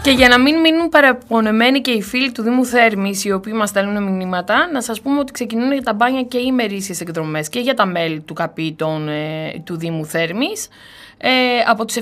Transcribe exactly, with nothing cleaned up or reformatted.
Και για να μην μείνουν παραπονεμένοι και οι φίλοι του Δήμου Θέρμης, οι οποίοι μας στέλνουν μηνύματα, να σας πούμε ότι ξεκινούν για τα μπάνια και ημερήσιες εκδρομές και για τα μέλη του ΚΑΠΗ των, ε, του Δήμου Θέρμης. Ε, από τις